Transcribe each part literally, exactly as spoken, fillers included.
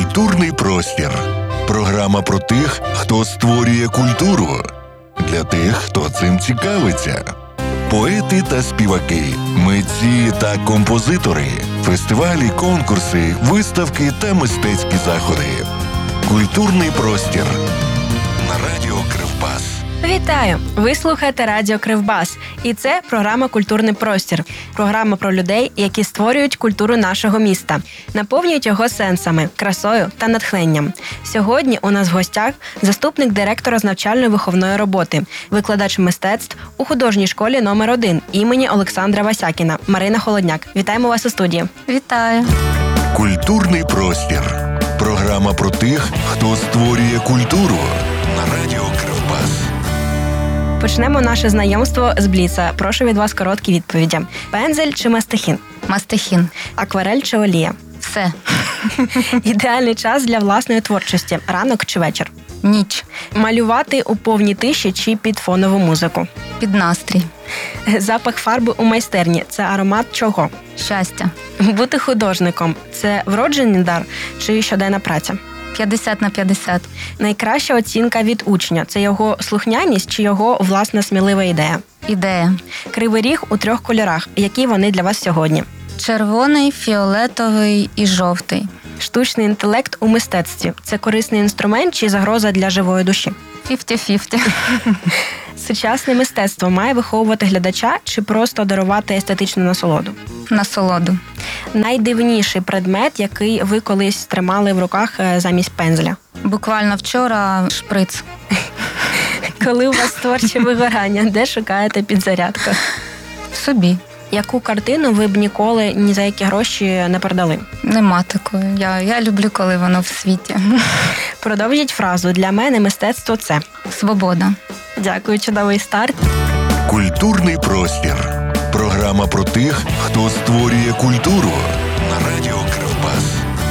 Культурний простір. Програма про тих, хто створює культуру. Для тих, хто цим цікавиться. Поети та співаки, митці та композитори, фестивалі, конкурси, виставки та мистецькі заходи. Культурний простір. На радіо Кривбас. Вітаю! Ви слухаєте Радіо Кривбас. І це програма «Культурний простір». Програма про людей, які створюють культуру нашого міста, наповнюють його сенсами, красою та натхненням. Сьогодні у нас в гостях заступник директора з навчально-виховної роботи, викладач мистецтв у художній школі номер один імені Олександра Васякіна Марина Холодняк. Вітаємо вас у студії. Вітаю! Культурний простір. Програма про тих, хто створює культуру. На радіо Кривбас. Почнемо наше знайомство з бліца. Прошу від вас короткі відповіді. Пензель чи мастихін? Мастихін. Акварель чи олія? Все. Ідеальний час для власної творчості. Ранок чи вечір? Ніч. Малювати у повній тиші чи під фонову музику? Під настрій. Запах фарби у майстерні – це аромат чого? Щастя. Бути художником – це вроджений дар чи щоденна праця? п'ятдесят на п'ятдесят. Найкраща оцінка від учня – це його слухняність чи його власна смілива ідея? Ідея. Кривий Ріг у трьох кольорах. Які вони для вас сьогодні? Червоний, фіолетовий і жовтий. Штучний інтелект у мистецтві – це корисний інструмент чи загроза для живої душі? фіфті-фіфті. Сучасне мистецтво має виховувати глядача чи просто дарувати естетичну насолоду? Насолоду. Найдивніший предмет, який ви колись тримали в руках замість пензля? Буквально вчора шприц. Коли у вас творче вигорання, де шукаєте підзарядку? В собі. Яку картину ви б ніколи ні за які гроші не продали? Нема такої. Я, я люблю, коли воно в світі. Продовжіть фразу «Для мене мистецтво – це». Свобода. Дякую, чудовий старт. Культурний простір. Програма про тих, хто створює культуру. На радіо Кривбас.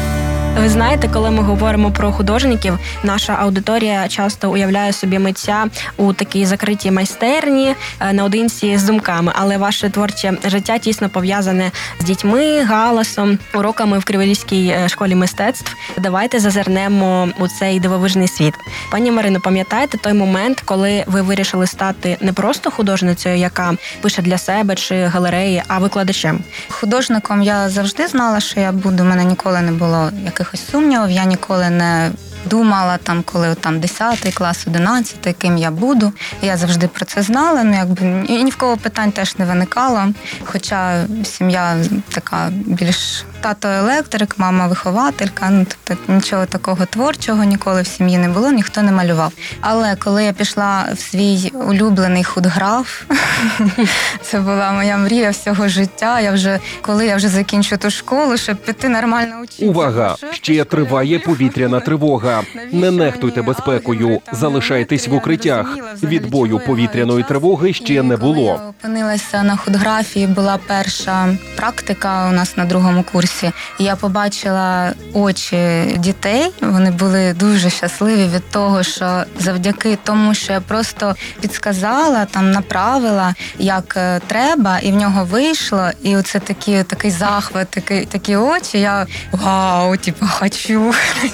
Ви знаєте, коли ми говоримо про художників, наша аудиторія часто уявляє собі митця у такій закритій майстерні, наодинці з думками. Але ваше творче життя тісно пов'язане з дітьми, галасом, уроками в Криворізькій школі мистецтв. Давайте зазирнемо у цей дивовижний світ. Пані Марино, пам'ятаєте той момент, коли ви вирішили стати не просто художницею, яка пише для себе чи галереї, а викладачем? Художником я завжди знала, що я буду. У мене ніколи не було якихось сумнівів, я ніколи не думала, там, коли там десятий клас, одинадцятий, ким я буду. Я завжди про це знала, ну якби і ні в кого питань теж не виникало. Хоча сім'я така більш тато електрик, мама вихователька, ну тобто нічого такого творчого ніколи в сім'ї не було, ніхто не малював. Але коли я пішла в свій улюблений худграф, це була моя мрія всього життя. Я вже коли я вже закінчу ту школу, щоб піти нормально вчитися. Увага! Ще триває повітряна тривога. Не нехтуйте безпекою, залишайтесь в укриттях. Відбою повітряної тривоги ще не було. Я опинилася на худграфії, була перша практика у нас на другому курсі. Я побачила очі дітей, вони були дуже щасливі від того, що завдяки тому, що я просто підсказала, там направила, як треба, і в нього вийшло. І оце такі, такий захват, такі, такі очі, я вау, типу, хочу.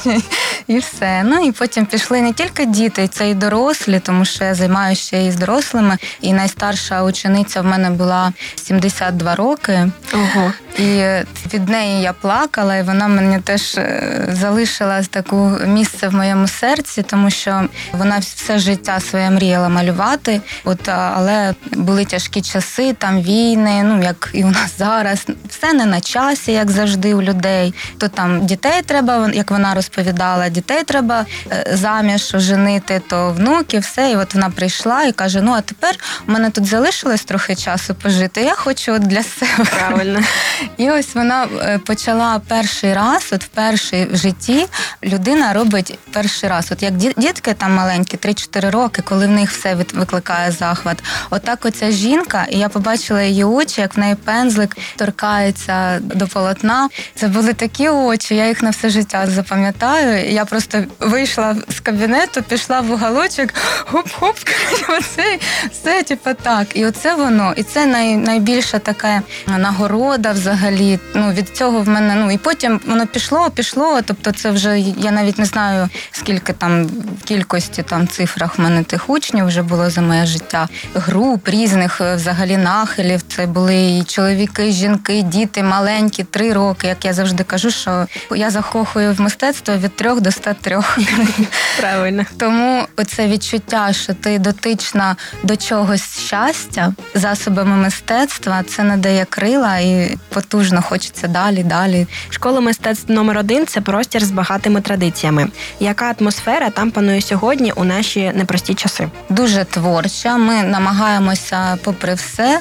І все. Ну і потім пішли не тільки діти, це і дорослі, тому що я займаюся ще і з дорослими. І найстарша учениця в мене була сімдесят два роки. Ого. І від неї я плакала, і вона мені теж залишила таке місце в моєму серці, тому що вона все життя своє мріяла малювати. От, але були тяжкі часи, там війни, ну як і у нас зараз. Все не на часі, як завжди у людей. То там дітей треба, як вона розповідала, дітей треба заміж женити, то внуки, все. І от вона прийшла і каже, ну а тепер у мене тут залишилось трохи часу пожити, я хочу от для себе. Правильно. І ось вона почала перший раз, от вперше в житті людина робить перший раз. От як дітки там маленькі, три-чотири роки, коли в них все викликає захват. Отак оця жінка, і я побачила її очі, як в неї пензлик торкається до полотна. Це були такі очі, я їх на все життя запам'ятаю. Я я просто вийшла з кабінету, пішла в уголочок, хоп-хоп, оце, все, типу, так. І оце воно. І це най, найбільша така нагорода взагалі. Ну, від цього в мене, ну, і потім воно пішло, пішло, тобто це вже, я навіть не знаю, скільки там в кількості, там, цифрах в мене тих учнів вже було за моє життя. Груп різних взагалі нахилів. Це були і чоловіки, і жінки, діти маленькі, три роки. Як я завжди кажу, що я закохую в мистецтво від трьох до ста трьох. Правильно. Тому оце відчуття, що ти дотична до чогось щастя засобами мистецтва, це надає крила і потужно хочеться далі, далі. Школа мистецтв номер один – це простір з багатими традиціями. Яка атмосфера там панує сьогодні у наші непрості часи? Дуже творча. Ми намагаємося, попри все,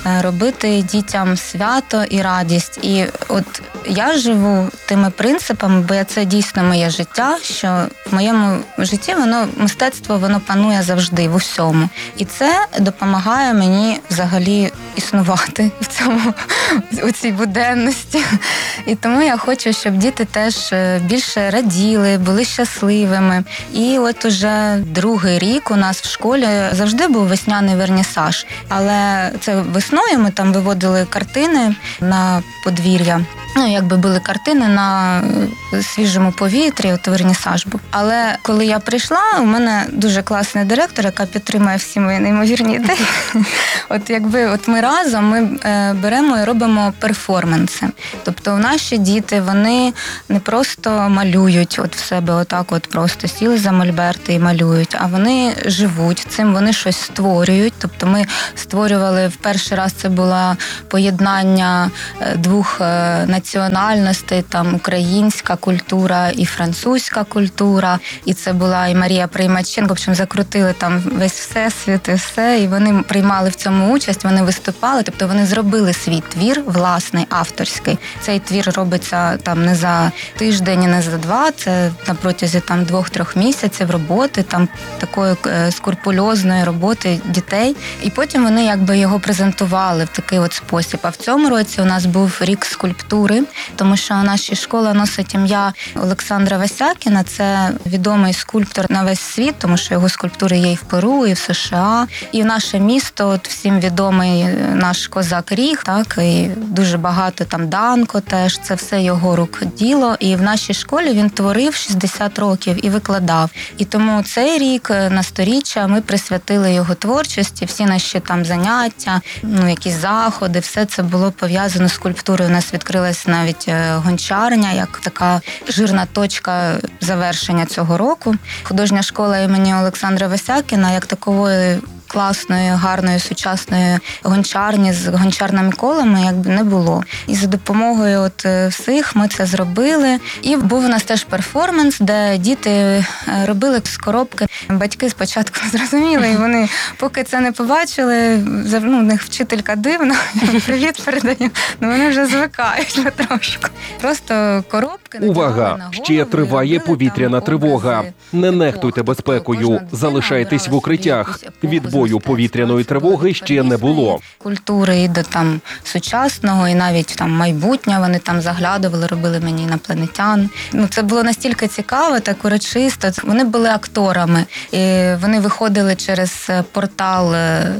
робити дітям свято і радість. І от я живу тими принципами, бо це дійсно моє життя, що в моєму житті воно, мистецтво, воно панує завжди, в усьому. І це допомагає мені взагалі існувати в цьому, у цій буденності. І тому я хочу, щоб діти теж більше раділи, були щасливими. І от уже другий рік у нас в школі завжди був весняний вернісаж. Але це весною ми там виводили картини на подвір'я. Ну, якби були картини на свіжому повітрі, от вернісаж був. Але коли я прийшла, у мене дуже класний директор, яка підтримує всі мої неймовірні ідеї. От якби от ми разом ми беремо і робимо перформанси. Тобто наші діти, вони не просто малюють от в себе отак от просто сіли за мольберти і малюють, а вони живуть цим, вони щось створюють. Тобто ми створювали, в перший раз це було поєднання двох національностей, там українська культура і французька культура. І це була і Марія Приймаченко, в общем, закрутили там весь всесвіт і все, і вони приймали в цьому участь, вони виступали, тобто вони зробили свій твір власний, авторський. Цей твір робиться там не за тиждень, не за два, це на протязі там двох-трьох місяців роботи, там такої скрупульозної роботи дітей. І потім вони якби його презентували в такий от спосіб. А в цьому році у нас був рік скульптури, тому що наша школа носить ім'я Олександра Васякіна. Це відомий скульптор на весь світ, тому що його скульптури є і в Перу, і в США. І в наше місто, от всім відомий наш козак Ріг, так, і дуже багато там Данко теж, це все його рук діло. І в нашій школі він творив шістдесят років і викладав. І тому цей рік на сторіччя ми присвятили його творчості, всі наші там заняття, ну, якісь заходи, все це було пов'язано з скульптурою. У нас відкрилась навіть гончарня, як така жирна точка завершення цього року. Художня школа імені Олександра Васякіна, як такової класної, гарної, сучасної гончарні з гончарними колами якби не було. І за допомогою от всіх ми це зробили. І був у нас теж перформанс, де діти робили з коробки. Батьки спочатку не зрозуміли, і вони поки це не побачили, ну, у них вчителька дивна, привіт передаю, ну вони вже звикають потрошку. Просто коробки. Увага! Ще триває повітряна тривога. Не нехтуйте безпекою, залишайтесь в укриттях. Відбою повітряної тривоги ще не було. Культури і до там сучасного, і навіть там майбутнє вони там заглядували, робили мені інопланетян. Ну, це було настільки цікаво, так урочисто. Вони були акторами, і вони виходили через портал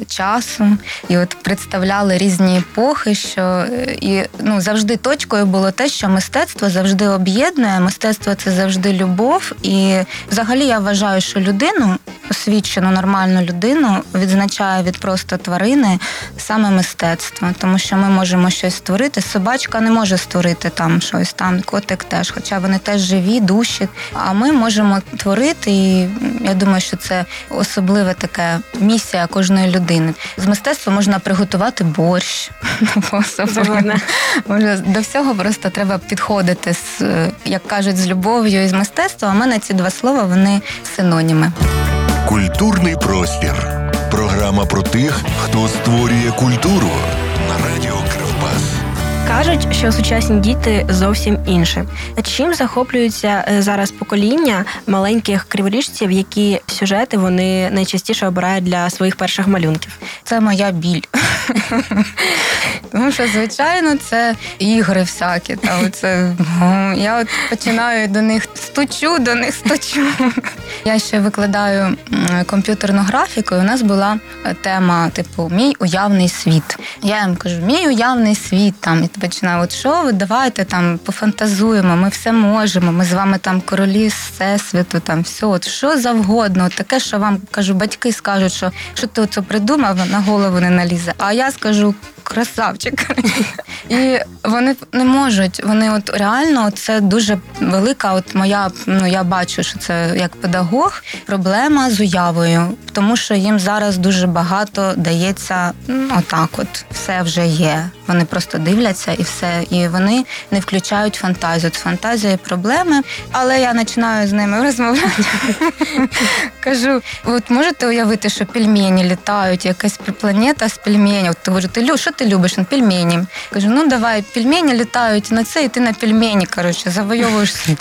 часу і от представляли різні епохи, що і ну завжди точкою було те, що мистецтво завжди об'єднує, мистецтво це завжди любов. І взагалі я вважаю, що людину, освічену, нормальну людину, відзначає від просто тварини саме мистецтво, тому що ми можемо щось створити. Собачка не може створити там щось, там котик теж, хоча вони теж живі, душі. А ми можемо творити, і я думаю, що це особлива така місія кожної людини. З мистецтва можна приготувати борщ. До всього просто треба підходити, з, як кажуть, з любов'ю і з мистецтвом. У мене ці два слова, вони синоніми. Культурний простір. Програма про тих, хто створює культуру на радіо Кривбас. Кажуть, що сучасні діти зовсім інші. Чим захоплюються зараз покоління маленьких криворіжців, які сюжети вони найчастіше обирають для своїх перших малюнків? Це моя біль. Тому що, звичайно, це ігри всякі. Та оце, я от починаю до них стучу, до них стучу. Я ще викладаю комп'ютерну графіку, і у нас була тема, типу, мій уявний світ. Я їм кажу, мій уявний світ, там, і починаю, от що ви, давайте там пофантазуємо, ми все можемо, ми з вами там королі всесвіту, там все, от що завгодно, от таке, що вам, кажу, батьки скажуть, що, що ти оце придумав, на голову не налізе. А я скажу, красавчик. І вони не можуть, вони от реально, це дуже велика, от моя, ну я бачу, що це як педагог, проблема з уявою, тому що їм зараз дуже багато дається, ну отак от, все вже є. Вони просто дивляться і все, і вони не включають фантазію. От фантазія і проблеми, але я починаю з ними розмовляти. Кажу, от можете уявити, що пельмені літають, якась планета з пельменів. Ти говорю, ти, що ти любиш? На пельмені. Кажу, ну давай, пельмені літають на це, і ти на пельмені, коротше, завойовуєш світ.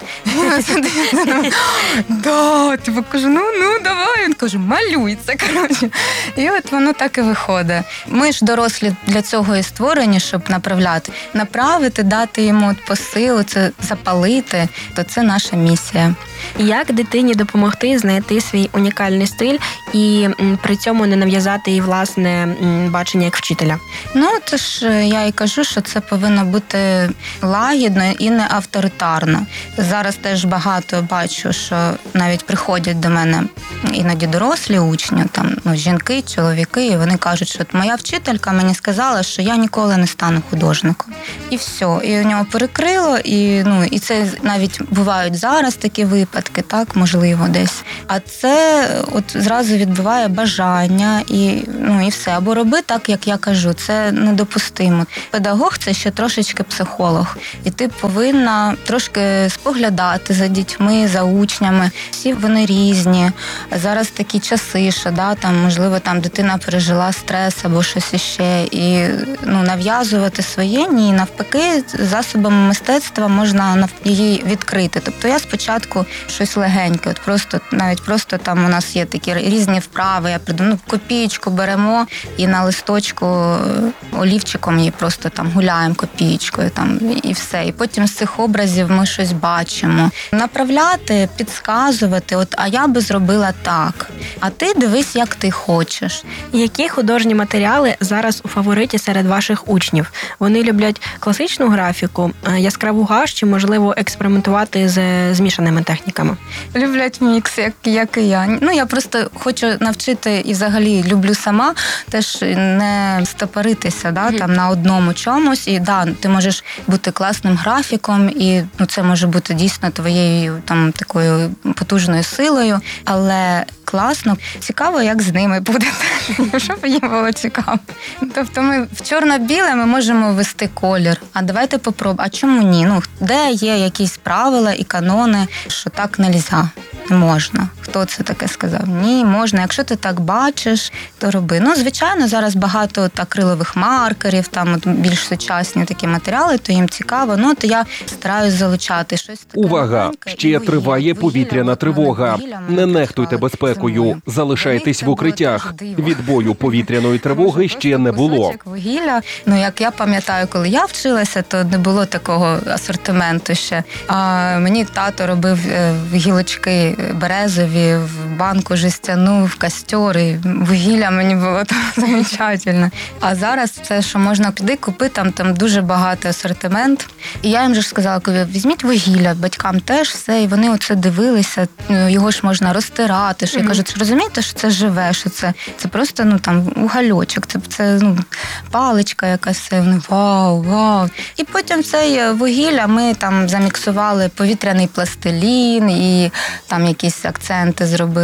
Да, типу, кажу, ну, ну, давай. Він каже, малюй це, коротше. І от воно так і виходить. Ми ж дорослі для цього і створені, щоб направляти. Направити, дати йому от посилу, це запалити, то це наша місія. Як дитині допомогти знайти свій унікальний стиль і при цьому не нав'язати їй власне бачення як вчителя? Ну, це ж я і кажу, що це повинно бути лагідно і не авторитарно. Зараз теж багато бачу, що навіть приходять до мене іноді дорослі учні, там, ну, жінки, чоловіки, і вони кажуть, що от моя вчителька мені сказала, що я ніколи не стану художником. І все. І у нього перекрило, і, ну, і це навіть бувають зараз такі випадки, так, можливо, десь. А це от зразу відбиває бажання і, ну, і все. Або роби так, як я кажу. Це недопустимо. Педагог – це ще трошечки психолог. І ти повинна трошки споглядати за дітьми, за учнями. Всі вони різні. Зараз такі часи, що, да, там, можливо, там дитина пережила стрес або щось іще. І, ну, нав'язувати своє, ні. Навпаки, засобами мистецтва можна її відкрити. Тобто я спочатку щось легеньке, от просто, навіть просто там у нас є такі різні вправи, я придумаю, ну, копієчку беремо і на листочку олівчиком її просто там гуляємо копієчкою, там, і все. І потім з цих образів ми щось бачимо. Направляти, підказувати, от, а я би зробила так. А ти дивись, як ти хочеш. Які художні матеріали зараз у фавориті серед ваших учнів? Вони люблять класичну графіку, яскраву гаш чи, можливо, експериментувати з змішаними техніками? Люблять мікс, як, як і я. Ну, я просто хочу навчити і взагалі люблю сама теж не стопоритися, да, там, на одному чомусь. І да, ти можеш бути класним графіком, і, ну, це може бути дійсно твоєю там такою потужною силою, але класно. Цікаво, як з ними буде, щоб їм було цікаво. Тобто ми в чорно-біле ми можемо ввести колір. А давайте попробуємо. А чому ні? Ну, де є якісь правила і канони, що так не можна? Не можна. Хто це таке сказав? Ні, можна. Якщо ти так бачиш, то роби. Ну, звичайно, зараз багато акрилових маркерів, там от більш сучасні такі матеріали, то їм цікаво. Ну, то я стараюсь залучати щось таке. Увага! Ще триває повітряна тривога. Не нехтуйте безпекою. Залишайтесь в укриттях. Відбою повітряної тривоги ще не було. Вугілля. Ну, як я пам'ятаю, коли я вчилася, то не було такого асортименту ще. А мені тато робив гілочки березові, в банку жестяну, в костер, і вугілля мені було там замечательно. А зараз це, що можна піти купити, там, там дуже багатий асортимент. І я їм же сказала, візьміть вугілля, батькам теж все, і вони оце дивилися, його ж можна розтирати. Що, mm-hmm. Я кажу, розумієте, що це живе, що це, це просто, ну, там, угольочок, це, це ну, паличка якась, все, вони вау, вау. І потім це вугілля ми там заміксували повітряний пластилін і там якісь акценти зробили.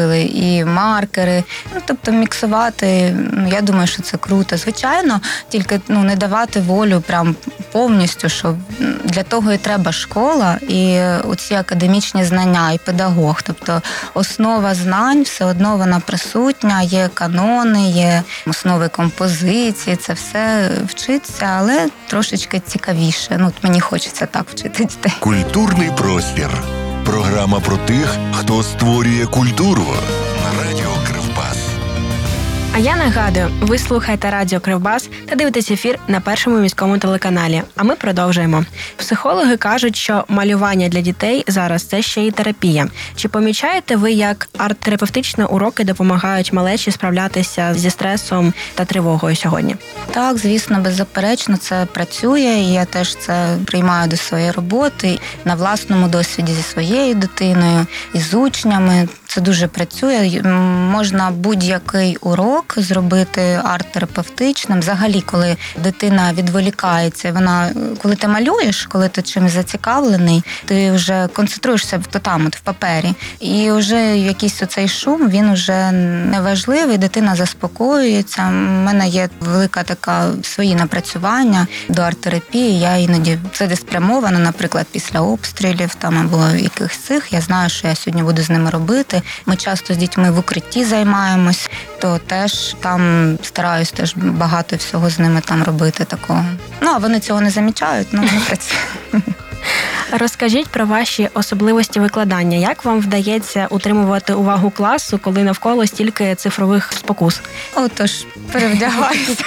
робили, і маркери. Ну, тобто міксувати, ну, я думаю, що це круто. Звичайно, тільки ну, не давати волю прям повністю, що для того і треба школа, і оці академічні знання, і педагог. Тобто основа знань все одно вона присутня, є канони, є основи композиції, це все вчиться, але трошечки цікавіше. Ну, мені хочеться так вчити дітей. Культурний простір. Програма про тих, хто створює культуру. На радіо Кривбас. А я нагадую, ви слухаєте Радіо Кривбас та дивитесь ефір на Першому міському телеканалі. А ми продовжуємо. Психологи кажуть, що малювання для дітей зараз – це ще й терапія. Чи помічаєте ви, як арт-терапевтичні уроки допомагають малечі справлятися зі стресом та тривогою сьогодні? Так, звісно, беззаперечно це працює, і я теж це приймаю до своєї роботи на власному досвіді зі своєю дитиною, із учнями. Це дуже працює. Можна будь-який урок зробити арт-терапевтичним. Взагалі, коли дитина відволікається, вона, коли ти малюєш, коли ти чимось зацікавлений, ти вже концентруєшся в там, от, в папері. І вже якийсь оцей шум, він вже не важливий, дитина заспокоюється. У мене є велика така свої напрацювання до арт-терапії. Я іноді цілеспрямована, наприклад, після обстрілів там або якихось цих. Я знаю, що я сьогодні буду з ними робити. Ми часто з дітьми в укритті займаємось, то теж там стараюсь теж багато всього з ними там робити такого. Ну, а вони цього не замічають, ну, не працює. Розкажіть про ваші особливості викладання. Як вам вдається утримувати увагу класу, коли навколо стільки цифрових спокус? Отож, перевдягаюся.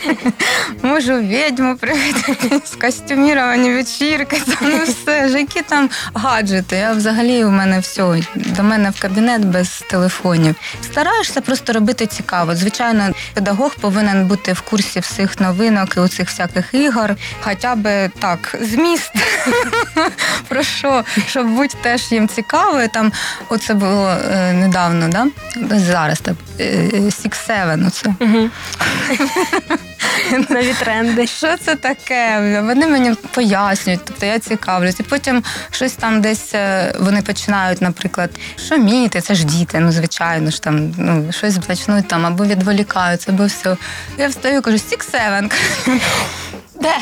Можу відьму привити, костюміровані вечірки, ну все ж, які там гаджети. Я взагалі, у мене все, до мене в кабінет без телефонів. Стараєшся просто робити цікаво. Звичайно, педагог повинен бути в курсі всіх новинок і оцих всяких ігор, хоча б так, зміст. Про що? Щоб бути теж їм цікаво. Там, оце було е, недавно, да? Зараз так, Six Seven оце. Угу. Нові тренди. Що це таке? Вони мені пояснюють, тобто я цікавлюсь. І потім щось там десь вони починають, наприклад, шуміти, це ж діти, ну, звичайно ж там, ну, щось почнуть там, або відволікаються, або все. Я встаю і кажу, Six Seven. Де?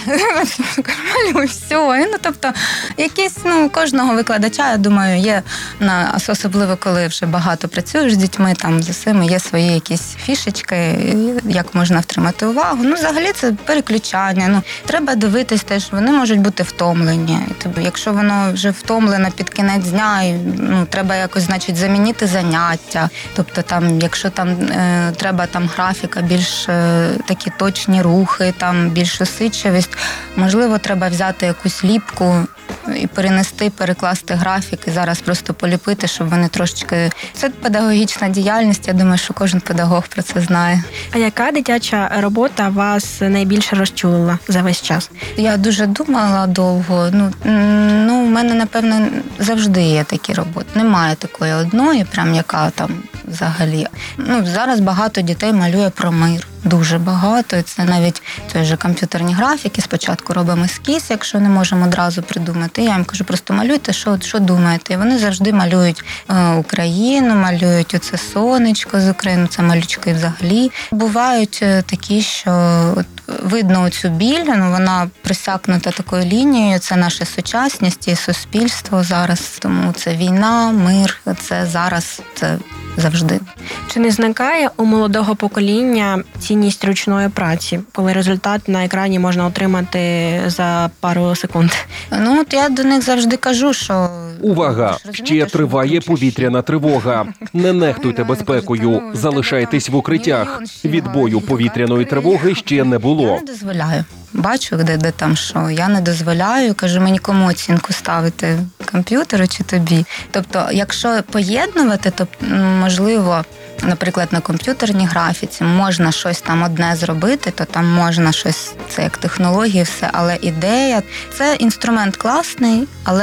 Малюй, все. Ну, тобто, якісь, ну, кожного викладача, я думаю, є, на, особливо коли вже багато працюєш з дітьми, там, з усіми, є свої якісь фішечки, як можна втримати увагу. Ну, взагалі, це переключання. Ну, треба дивитись теж, вони можуть бути втомлені. Тобто, якщо воно вже втомлене під кінець дня, і, ну, треба якось, значить, замінити заняття. Тобто, там, якщо там е, треба там графіка, більш е, такі точні рухи, там, більш усидчивість, можливо, треба взяти якусь ліпку і перенести, перекласти графік і зараз просто поліпити, щоб вони трошечки... Це педагогічна діяльність, я думаю, що кожен педагог про це знає. А яка дитяча робота вас найбільше розчулила за весь час? Я дуже думала довго. Ну, ну, в мене, напевно, завжди є такі роботи. Немає такої одної, прям яка там взагалі. Ну, зараз багато дітей малює про мир. Дуже багато. Це навіть це вже комп'ютерні графіки. Спочатку робимо ескіз, якщо не можемо одразу придумати. Я їм кажу, просто малюйте, що, що думаєте. І вони завжди малюють е, Україну, малюють оце сонечко з України, це малючки взагалі. Бувають е, такі, що от, видно оцю біль, ну, вона присякнута такою лінією, це наша сучасність і суспільство зараз. Тому це війна, мир, це зараз, це завжди. Чи не зникає у молодого покоління цінність ручної праці, коли результат на екрані можна отримати за пару секунд? Ну, от я до них завжди кажу, що... Увага! Ще триває повітряна тривога. Не нехтуйте безпекою, залишайтесь в укриттях. Відбою повітряної тривоги ще не було. Я не дозволяю. Бачу, де, де там що. Я не дозволяю, кажу, мені кому оцінку ставити, комп'ютеру чи тобі. Тобто, якщо поєднувати, то, можливо, наприклад, на комп'ютерній графіці можна щось там одне зробити, то там можна щось, це як технології, все, але ідея, це інструмент класний, але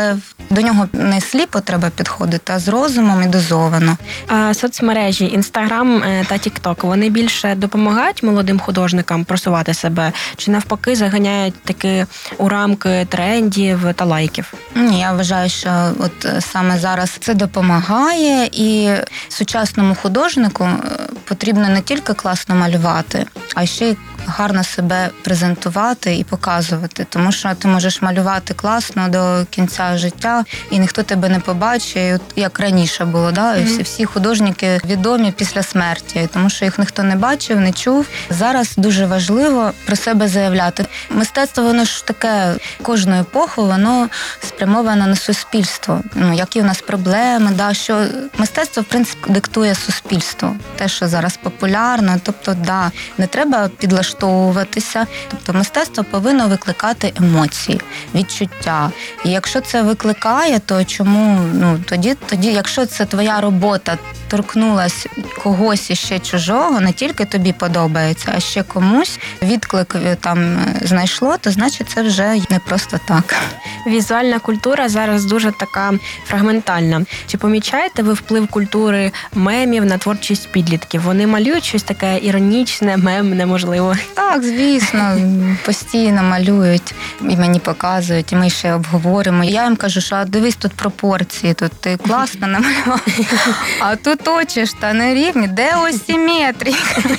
До нього не сліпо треба підходити, а з розумом і дозовано. А соцмережі Інстаграм та Тікток, вони більше допомагають молодим художникам просувати себе, чи навпаки заганяють таки у рамки трендів та лайків? Ні, я вважаю, що от саме зараз це допомагає, і сучасному художнику потрібно не тільки класно малювати, а ще й гарно себе презентувати і показувати. Тому що ти можеш малювати класно до кінця життя, і ніхто тебе не побачить, як раніше було. Да? І всі, всі художники відомі після смерті, тому що їх ніхто не бачив, не чув. Зараз дуже важливо про себе заявляти. Мистецтво, воно ж таке, кожну епоху, воно спрямовано на суспільство. Ну, які у нас проблеми, да? Що мистецтво, в принципі, диктує суспільство. Те, що зараз популярно, тобто, да, не треба підлаштовуватися. Тобто мистецтво повинно викликати емоції, відчуття. І якщо це викликає, то чому, ну, тоді, тоді, якщо це твоя робота торкнулась когось іще чужого, не тільки тобі подобається, а ще комусь відклик там знайшло, то значить це вже не просто так. Візуальна культура зараз дуже така фрагментальна. Чи помічаєте ви вплив культури мемів на творчість підлітків? Вони малюють щось таке іронічне, мемне, можливо? Так, звісно, постійно малюють і мені показують, і ми ще обговоримо. Я їм кажу, що дивись, тут пропорції, тут ти класно намалював, а тут очі ж та не рівні, де ось симетрія?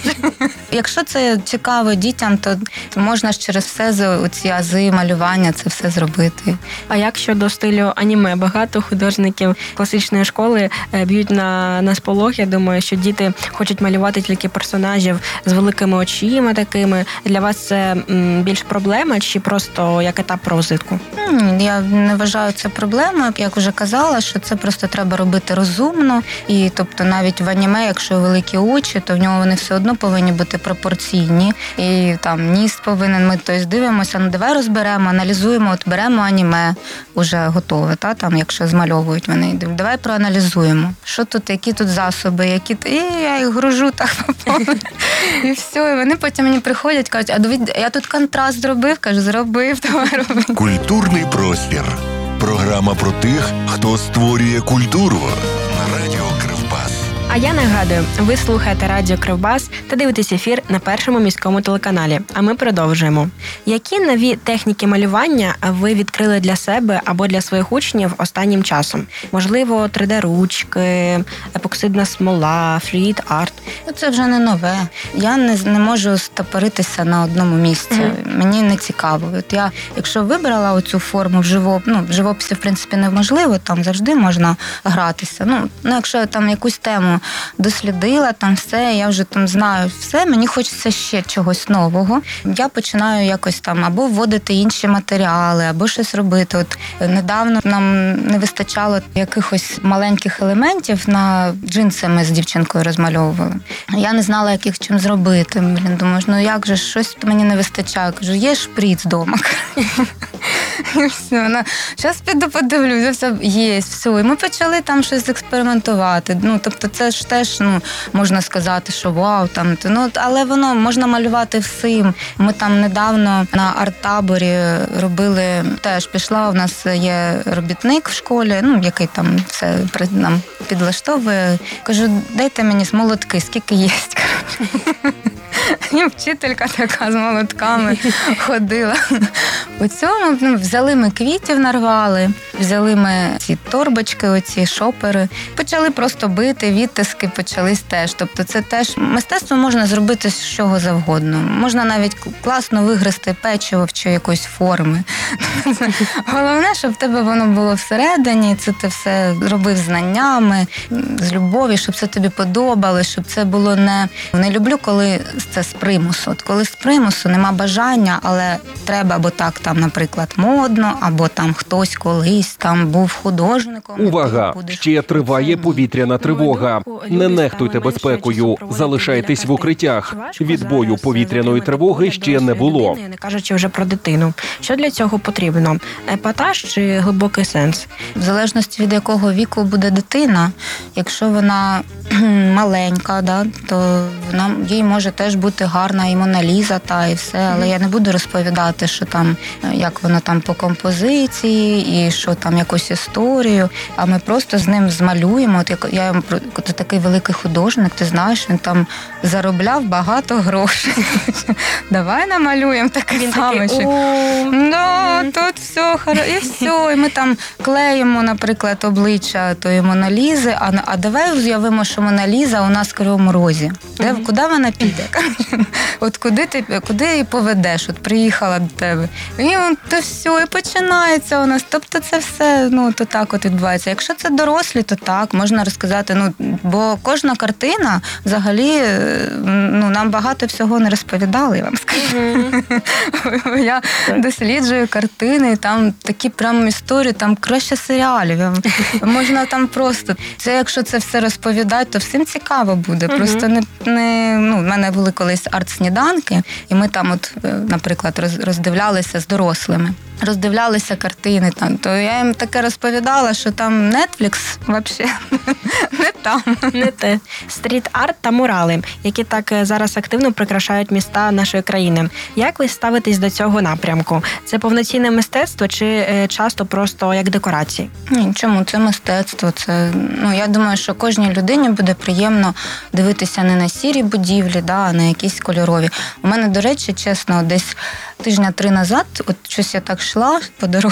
Якщо це цікаво дітям, то можна ж через все за ці ази малювання це все зробити. А як щодо стилю аніме? Багато художників класичної школи б'ють на, на сполох. Я думаю, що діти хочуть малювати тільки персонажів з великими очима такими. Для вас це більш проблема чи просто як етап розвитку? Я не вважаю це проблемою. Як вже казала, що це просто треба робити розумно. І тобто навіть в аніме, якщо великі очі, то в нього вони все одно повинні бути пропорційні. І там ніс повинен, ми тобто дивимося, ну давай розберемо, аналізуємо, от беремо аніме, вже готове, та, там, якщо змальовують вони, давай проаналізуємо, що тут, які тут засоби, які, і я їх гружу так по повній. І все, і вони потім мені приходять, кажуть, а дивись, я тут контраст зробив, кажу, зробив, давай роби. Культурний простір. Програма про тих, хто створює культуру. На радіо Кривбас. А я нагадую, ви слухаєте Радіо Кривбас та дивитесь ефір на Першому міському телеканалі. А ми продовжуємо. Які нові техніки малювання ви відкрили для себе або для своїх учнів останнім часом? Можливо, три де-ручки, епоксидна смола, флюїд-арт? Це вже не нове. Я не, не можу стопоритися на одному місці. Mm-hmm. Мені не цікаво. От я, якщо вибрала оцю форму в живоп... ну, в живописі, в принципі, неможливо, там завжди можна гратися. Ну, ну якщо я там якусь тему дослідила, там все, я вже там знаю все, мені хочеться ще чогось нового. Я починаю якось там або вводити інші матеріали, або щось робити. От недавно нам не вистачало якихось маленьких елементів, на джинси ми з дівчинкою розмальовували. Я не знала, як їх чим зробити. Блін, думаю, ну як же, щось мені не вистачає. Кажу, є шприц вдома. І все, вона, зараз піду подивлюся, все, є, все. І ми почали там щось експериментувати. Ну, тобто це ж теж, ну, можна сказати, що вау, там, ну, але воно можна малювати всім. Ми там недавно на арт-таборі робили, теж пішла, у нас є робітник в школі, ну, який там все нам підлаштовує. Кажу, дайте мені молотки, скільки є. І вчителька така з молотками ходила. У цьому, ну, взяли ми квітів, нарвали, взяли ми ці торбочки, оці шопери, почали просто бити, відтиски почались теж. Тобто це теж мистецтво можна зробити з чого завгодно. Можна навіть класно вигризти печиво чи якоїсь форми. Головне, щоб в тебе воно було всередині, це ти все робив знаннями, з любов'ю, щоб це тобі подобалось, щоб це було не... Не люблю, коли це з примусу. От коли з примусу нема бажання, але треба, або так там, наприклад, модно, або там хтось колись там був художником. Увага! Ще триває повітряна тривога. Не нехтуйте безпекою, залишайтесь в укриттях. Відбою повітряної тривоги ще не було. Не кажучи вже про дитину. Що для цього потрібно? Епатаж чи глибокий сенс? В залежності від якого віку буде дитина, якщо вона маленька, да, то вона, їй може теж бути гарна і Мона Ліза, та і все, але mm-hmm. я не буду розповідати, що там, як воно там по композиції, і що там якусь історію, а ми просто з ним змалюємо. От як я такий великий художник, ти знаєш, він там заробляв багато грошей. Давай намалюємо таке саме. Да, тут все, і все, і ми там клеїмо, наприклад, обличчя тої Мона Лізи, а, а давай уявимо, що Мона Ліза у нас в Кривому Розі. Де, mm-hmm. Куди вона піде? От куди ти куди її поведеш? От приїхала до тебе. І то все, і починається у нас. Тобто це все, ну, то так от відбувається. Якщо це дорослі, то так, можна розказати, ну, бо кожна картина, взагалі, ну, нам багато всього не розповідали, я вам скажу. Mm-hmm. Я досліджую картини, там такі прям історії, там краще серіалів. Можна там просто, це якщо це все розповідати, то всім цікаво буде. Mm-hmm. Просто не, не, ну, в мене були колись арт-сніданки, і ми там, от, наприклад, роз, роздивлялися з дорослими. Роздивлялися картини там, то я їм таке розповідала, що там Netflix взагалі не там. Не те. Стріт-арт та мурали, які так зараз активно прикрашають міста нашої країни. Як ви ставитесь до цього напрямку? Це повноцінне мистецтво чи часто просто як декорації? Ні, чому? Це мистецтво. Це, ну, я думаю, що кожній людині буде приємно дивитися не на сірі будівлі, да, а на якісь кольорові. У мене, до речі, чесно, десь тижня три назад, от щось я так йшла по дорозі,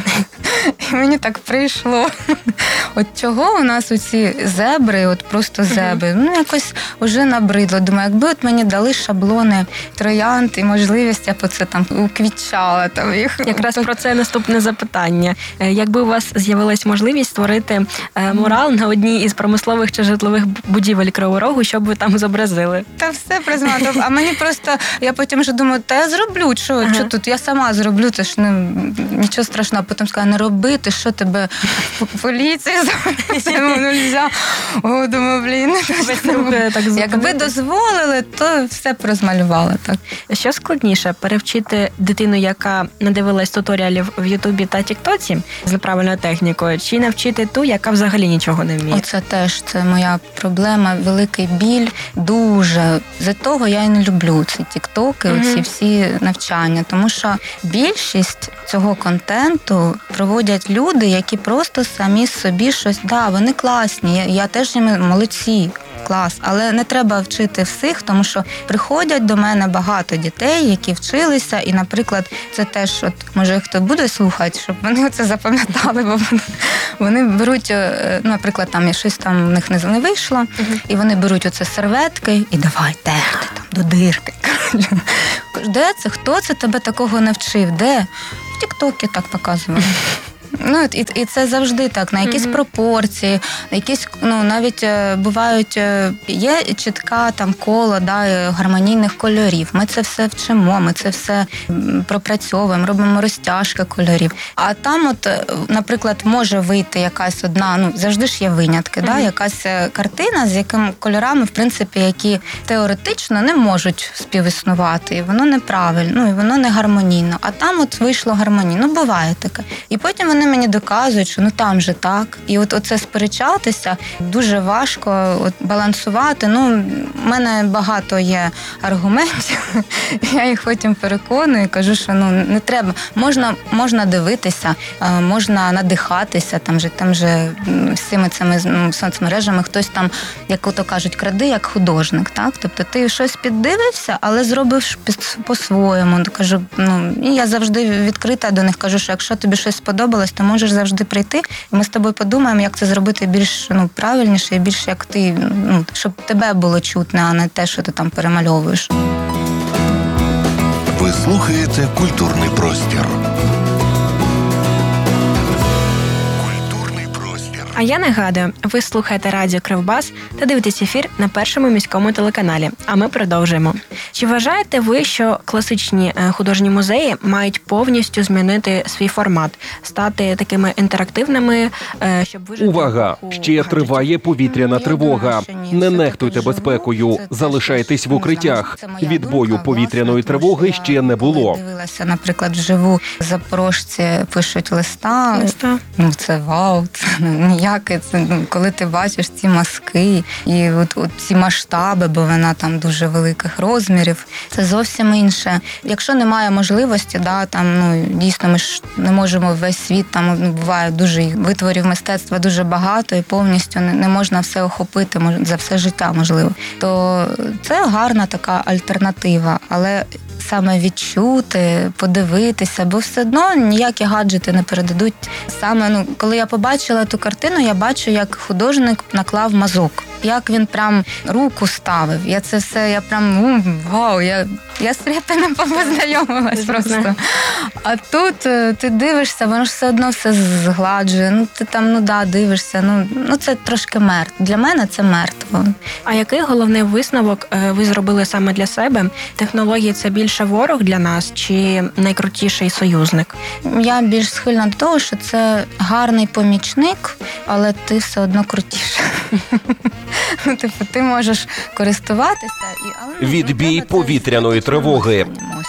і мені так прийшло. От чого у нас оці зебри, от просто зебри, ну якось вже набридло. Думаю, якби от мені дали шаблони троянд і можливість, я б оце там уквітчала там їх. Якраз про це наступне запитання. Якби у вас з'явилась можливість створити мурал на одній із промислових чи житлових будівель Кривого Рогу, що б ви там зобразили? Та все призмато. А мені просто, я потім вже думаю, та я зроблю, що, ага. що тут, я сама зроблю, то ж ну, нічого страшного. Потім сказала, не роби, ти що, тебе поліція забрати, ну, нельзя. О, думаю, блін. Якби дозволили, то все порозмалювала. Так. Що складніше, перевчити дитину, яка надивилась туторіалів в Ютубі та Тіктоці з правильною технікою, чи навчити ту, яка взагалі нічого не вміє? Оце теж, це моя проблема, великий біль, дуже. За того я і не люблю ці тіктоки, mm-hmm. ці всі навчання, тому що більшість цього контенту проводять люди, які просто самі собі щось, да, вони класні, я, я теж їм молодці, клас, але не треба вчити всіх, тому що приходять до мене багато дітей, які вчилися, і, наприклад, це теж, от, може, хто буде слухати, щоб вони це запам'ятали, бо вони беруть, наприклад, там щось там в них не вийшло, uh-huh. і вони беруть оце серветки і давай терти там до дирки. Де це? Хто це тебе такого навчив? Де? В Тіктокі так показували. Ну, і, і це завжди так, на якісь mm-hmm. пропорції, на якісь, ну, навіть бувають, є чітка там коло, да, гармонійних кольорів. Ми це все вчимо, ми це все пропрацьовуємо, робимо розтяжки кольорів. А там от, наприклад, може вийти якась одна, ну, завжди ж є винятки, mm-hmm. да, якась картина, з якими кольорами, в принципі, які теоретично не можуть співіснувати, і воно неправильно, ну, і воно не гармонійно. А там от вийшло гармонійно, буває таке. І потім вони мені доказують, що ну там же так. І от оце сперечатися дуже важко, от балансувати. Ну, в мене багато є аргументів. Я їх потім переконую і кажу, що ну не треба. Можна, можна дивитися, можна надихатися, там же там же всіми цими ну, соцмережами хтось там, як ото кажуть, кради як художник, так? Тобто ти щось піддивився, але зробив по-своєму. Кажу, ну, і я завжди відкрита до них, кажу, що якщо тобі щось сподобалось, то можеш завжди прийти, і ми з тобою подумаємо, як це зробити більш ну, правильніше і більш як ти, ну, щоб тебе було чутно, а не те, що ти там перемальовуєш. Ви слухаєте «Культурний простір». А я нагадую, ви слухаєте радіо Кривбас та дивитесь ефір на Першому міському телеканалі. А ми продовжуємо. Чи вважаєте ви, що класичні художні музеї мають повністю змінити свій формат, стати такими інтерактивними, щоб вижити... Увага! Ще триває повітряна тривога. Не нехтуйте безпекою, залишайтесь в укриттях. Відбою повітряної тривоги ще не було. Дивилася, наприклад, вживу запорожці пишуть листа. Листа. Ну, це вау, це, ну, як це, ну, коли ти бачиш ці мазки і от, от ці масштаби, бо вона там дуже великих розмірів, це зовсім інше. Якщо немає можливості, да, там, ну, дійсно ми ж не можемо весь світ, там, ну, буває дуже витворів мистецтва дуже багато і повністю не, не можна все охопити за все життя, можливо. То це гарна така альтернатива, але саме відчути, подивитися, бо все одно ніякі гаджети не передадуть. Саме, ну, коли я побачила ту картину, я бачу, як художник наклав мазок. Як він прям руку ставив. Я це все, я прям, у, вау, я, я з Репіним познайомилась просто. А тут ти дивишся, воно ж все одно все згладжує. Ну, ти там, ну да, дивишся, ну, ну це трошки мертво. Для мене це мертво. А який головний висновок ви зробили саме для себе? Технології – це більше ворог для нас чи найкрутіший союзник? Я більш схильна до того, що це гарний помічник, але ти все одно крутіше. Ну, типу, ти можеш користуватися і але відбій повітряної тривоги.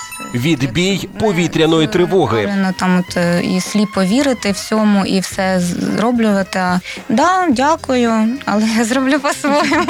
Відбій повітряної тривоги. Там от і сліпо вірити всьому, і все зроблювати. Да, дякую, але я зроблю по-своєму.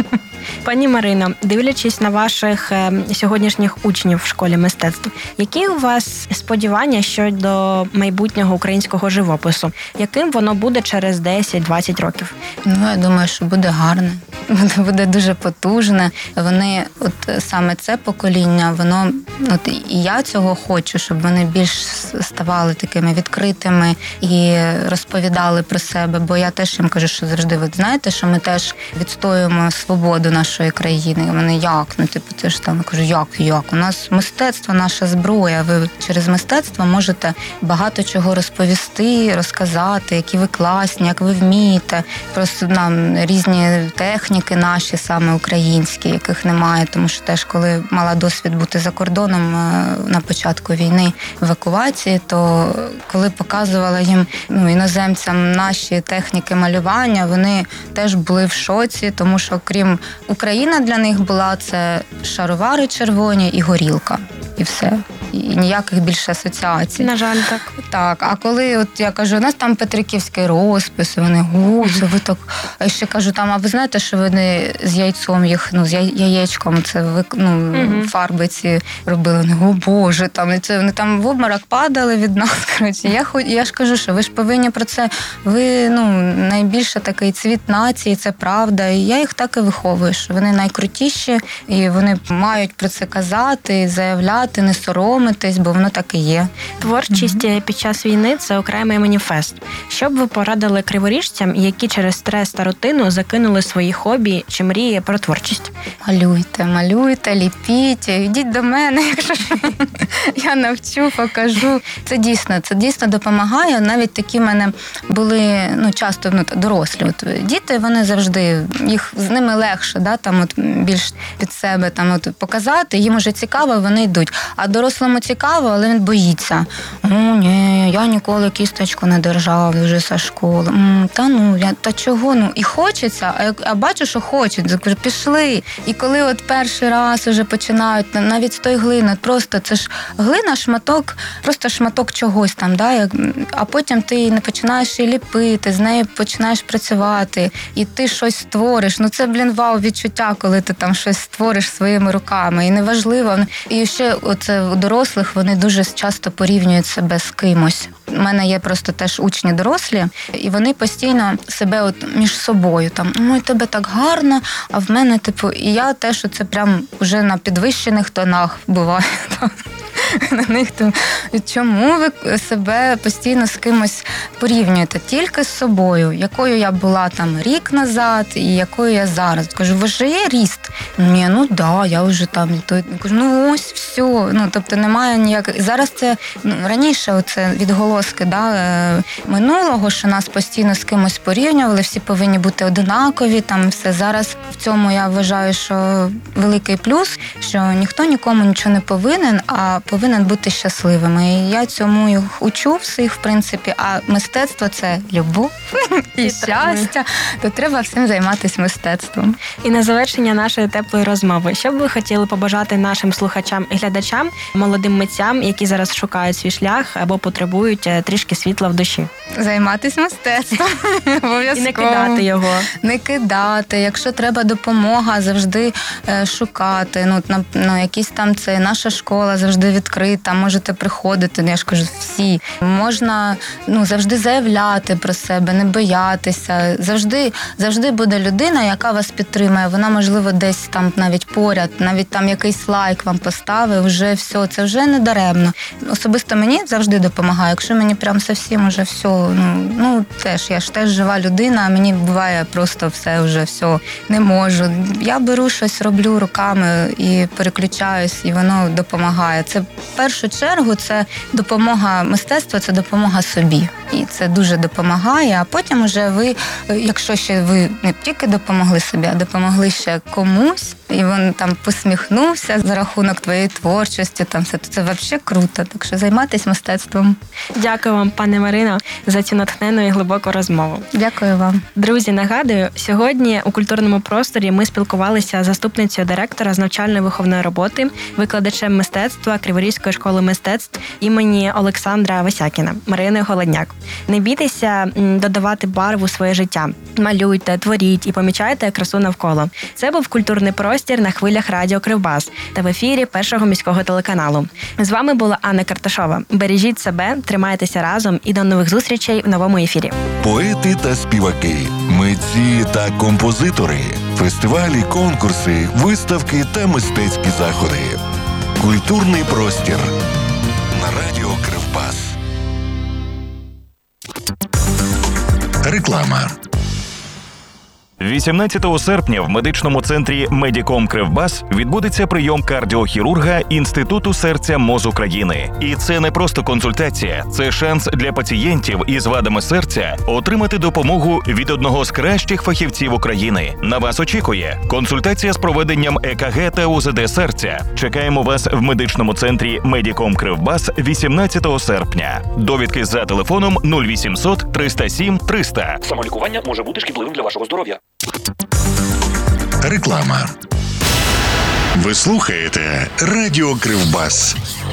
Пані Марино, дивлячись на ваших сьогоднішніх учнів в школі мистецтв, які у вас сподівання щодо майбутнього українського живопису? Яким воно буде через десять-двадцять років? Ну, я думаю, що буде гарне. Буде дуже потужне. Вони, от саме це покоління, воно, от і я цього хочу, щоб вони більш ставали такими відкритими і розповідали про себе, бо я теж їм кажу, що завжди, ви знаєте, що ми теж відстоюємо свободу нашої країни. Вони як? Ну, типу, це ж там, я кажу, як, як? У нас мистецтво, наша зброя. Ви через мистецтво можете багато чого розповісти, розказати, які ви класні, як ви вмієте. Просто нам різні техніки наші, саме українські, яких немає, тому що теж, коли мала досвід бути за кордоном на початку війни, евакуації, то коли показувала їм, ну, іноземцям наші техніки малювання, вони теж були в шоці, тому що крім Україна для них була це шаровари червоні і горілка. І все. І ніяких більше асоціацій. На жаль, так. Так, а коли, от я кажу, у нас там петриківський розпис, вони, гу, це ви так... А ще кажу, там, а ви знаєте, що вони з яйцом їх, ну, з яєчком, це ви, ну, угу. фарби ці робили. Вони, о Боже, там, і це, вони там в обморок падали від нас, коротше. Я, я ж кажу, що ви ж повинні про це, ви, ну, найбільше такий цвіт нації, це правда. І я їх так і виховую, що вони найкрутіші, і вони мають про це казати, заявляти, не соромитись, бо воно так і є. Творчість mm-hmm. під час війни – це окремий маніфест. Що б ви порадили криворіжцям, які через стрес та рутину закинули свої хобі чи мрії про творчість? Малюйте, малюйте, ліпіть, йдіть до мене, якщо я навчу, покажу. Це дійсно, це дійсно допомагає. Навіть такі в мене були, ну, часто, ну, дорослі. От, діти, вони завжди, їх з ними легше, да, там, от, більш під себе там, от, показати, їм уже цікаво, вони йдуть. А дорослому цікаво, але він боїться. О, ні, я ніколи кісточку не держав вже зі школи. М, та ну, я, та чого? Ну, і хочеться, а, а бачу, що хочуть. Я кажу, пішли. І коли от перший раз вже починають, навіть з тої глини, просто це ж глина, шматок, просто шматок чогось там, да, як, а потім ти не починаєш її ліпити, з нею починаєш працювати, і ти щось створиш. Ну, це, блін, вау, відчуття, коли ти там щось створиш своїми руками. І неважливо. І ще оце у дорослих вони дуже часто порівнюють себе з кимось. У мене є просто теж учні дорослі, і вони постійно себе от між собою там, ой, тебе так гарно, а в мене, типу, і я теж оце прям уже на підвищених тонах буває там. На них там, чому ви себе постійно з кимось порівнюєте? Тільки з собою, якою я була там рік назад і якою я зараз. Кажу, ви ж є ріст? Ні, ну да, я вже там. Кажу, ну ось все. Ну, тобто немає ніяких. Зараз це, ну, раніше оце відголоски, да, минулого, що нас постійно з кимось порівнювали, всі повинні бути одинакові, там все. Зараз в цьому я вважаю, що великий плюс, що ніхто нікому нічого не повинен, а повинен бути щасливим. І я цьому їх учу всіх, в принципі, а мистецтво – це любов і щастя, то треба всім займатися мистецтвом. І на завершення нашої теплої теплої розмови. Що б ви хотіли побажати нашим слухачам і глядачам, молодим митцям, які зараз шукають свій шлях або потребують трішки світла в душі? Займатися мистецтвом. Обов'язково. І не кидати його. Не кидати. Якщо треба допомога, завжди е, шукати. Ну, на, ну, якісь там це наша школа завжди відкрита, можете приходити, я ж кажу, всі. Можна ну, завжди заявляти про себе, не боятися. Завжди, завжди буде людина, яка вас підтримує. Вона, можливо, десь там навіть поряд, навіть там якийсь лайк вам поставив, вже все, це вже не даремно. Особисто мені завжди допомагає. Якщо мені прям зовсім уже все, ну, ну теж, я ж теж жива людина, а мені буває просто все вже, все, не можу. Я беру щось, роблю руками і переключаюсь, і воно допомагає. Це в першу чергу, це допомога мистецтва, це допомога собі. І це дуже допомагає, а потім вже ви, якщо ще ви не тільки допомогли собі, а допомогли ще комусь, і він там посміхнувся за рахунок твоєї творчості, там все, то це взагалі круто. Так що займайтесь мистецтвом. Дякую вам, пане Марино, за цю натхненну і глибоку розмову. Дякую вам. Друзі, нагадую, сьогодні у культурному просторі ми спілкувалися з заступницею директора з навчально-виховної роботи, викладачем мистецтва Криворізької школи мистецтв імені Олександра Васякіна, Мариною Голодняк. Не бійтеся додавати барву у своє життя. Малюйте, творіть і помічайте красу навколо. Це був культурний простір на хвилях радіо Кривбас та в ефірі Першого міського телеканалу. З вами була Анна Карташова. Бережіть себе, тримайтеся разом і до нових зустрічей в новому ефірі. Поети та співаки, митці та композитори, фестивалі, конкурси, виставки та мистецькі заходи. Культурний простір на радіо Кривбас. Реклама. вісімнадцятого серпня в медичному центрі «Медіком Кривбас» відбудеться прийом кардіохірурга Інституту серця МОЗ України. І це не просто консультація, це шанс для пацієнтів із вадами серця отримати допомогу від одного з кращих фахівців України. На вас очікує консультація з проведенням е ка ге та у зет де серця. Чекаємо вас в медичному центрі «Медіком Кривбас» вісімнадцятого серпня. Довідки за телефоном нуль вісімсот триста сім триста. Самолікування може бути шкідливим для вашого здоров'я. Реклама. Ви слухаєте Радіо Кривбас.